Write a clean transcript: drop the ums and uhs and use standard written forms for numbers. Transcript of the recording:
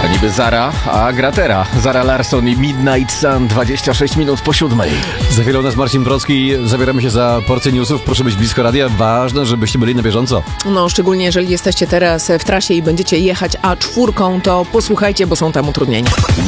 niby Zara, a Gratera. Zara Larsson i Midnight Sun, 26 minut po 7. Za chwilę u nas Marcin Wrocki. Zabieramy się za porcję newsów. Proszę być blisko radia. Ważne, żebyście byli na bieżąco. No, szczególnie jeżeli jesteście teraz w trasie i będziecie jechać A4, to posłuchajcie, bo są tam utrudnienia.